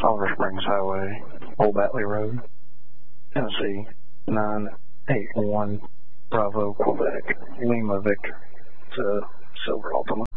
Silver Springs Highway, Old Batley Road, Tennessee, 981 Bravo, Quebec, Lima Victor, to Silver Ultima.